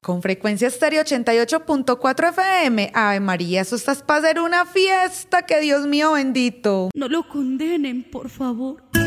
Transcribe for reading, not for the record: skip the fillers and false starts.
Con Frecuencia Estéreo 88.4 FM. Ave María, eso estás para hacer una fiesta, que Dios mío bendito. No lo condenen, por favor.